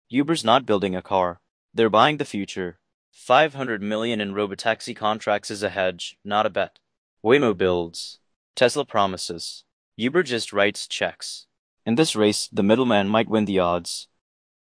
Uber's not building a car. They're buying the future. 500 million in robotaxi contracts is a hedge, not a bet. Waymo builds. Tesla promises. Uber just writes checks. In this race, the middleman might win the odds.